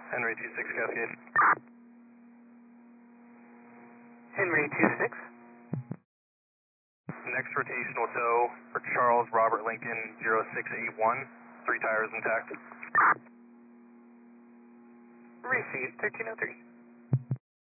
Henry 26 Cascade. Henry 26. Next rotational tow for Charles Robert Lincoln 0681. 3 tires intact. Received 1303.